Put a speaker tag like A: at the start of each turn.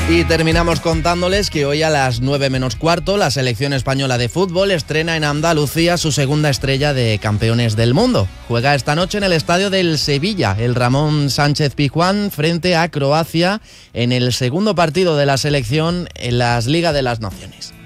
A: Y terminamos contándoles que hoy a las 9 menos cuarto la selección española de fútbol estrena en Andalucía su segunda estrella de campeones del mundo. Juega esta noche en el estadio del Sevilla, el Ramón Sánchez Pizjuán, frente a Croacia en el segundo partido de la selección en las Ligas de las Naciones.